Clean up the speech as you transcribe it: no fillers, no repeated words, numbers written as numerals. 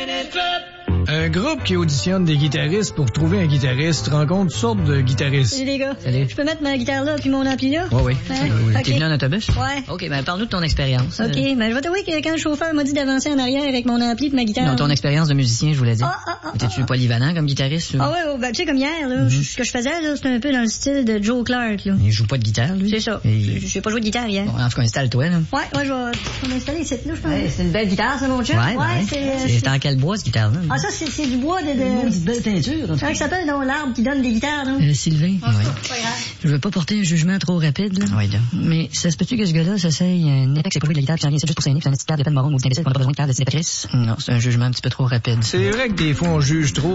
Un groupe qui auditionne des guitaristes pour trouver un guitariste rencontre toutes sortes de guitaristes. Salut les gars. Salut. Je peux mettre ma guitare là puis mon ampli là? Oui. Hein? T'es venu en autobus? Ouais. OK, ben parle-nous de ton expérience. OK, ben je vais t'avouer que quand le chauffeur m'a dit d'avancer en arrière avec mon ampli et ma guitare... Non, ton expérience de musicien, je voulais dire. T'es-tu polyvalent comme guitariste? Ou... Ah ouais, ben tu sais, comme hier, là, ce que je faisais, là, c'était un peu dans le style de Joe Clark, là. Il joue pas de guitare, lui? C'est ça. Et... J'ai pas joué de guitare hier. Bon, en tout cas, installe-toi, là. Ouais, je vais m'installer ici, là, je pense. Hey, c'est une belle guitare, ça, mon chum? Ouais, c'est en quel bois, cette guitare-là? Ah, ça, c'est du bois de... Une belle teinture. Comment ça s'appelle, donc, l'arbre qui donne des guitares, non? Sylvain. Ah, oui. c'est pas grave. Je veux pas porter un jugement trop rapide, là. Oui, là. Mais ça se peut-tu que ce gars-là s'essaye un état que c'est pas joué de la guitare, puis c'est juste pour s'aîner, puis c'est un petit câble de peine marron ou d'imbécile qu'on a pas besoin de câble de Chris? Non, c'est un jugement un petit peu trop rapide. C'est vrai que des fois, on juge trop